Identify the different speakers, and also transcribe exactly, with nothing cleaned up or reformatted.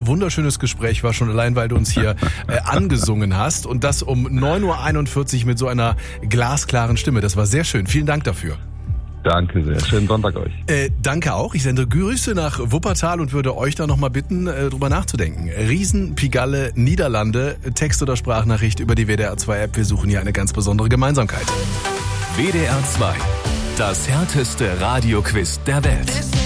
Speaker 1: wunderschönes Gespräch war, schon allein, weil du uns hier äh, angesungen hast. Und das um neun Uhr einundvierzig mit so einer glasklaren Stimme. Das war sehr schön. Vielen Dank dafür.
Speaker 2: Danke sehr. Schönen Sonntag euch.
Speaker 1: Äh, danke auch. Ich sende Grüße nach Wuppertal und würde euch da nochmal bitten, äh, drüber nachzudenken. Riesenpigalle, Niederlande, Text- oder Sprachnachricht über die W D R zwei App. Wir suchen hier eine ganz besondere Gemeinsamkeit.
Speaker 3: W D R zwei, das härteste Radioquiz der Welt.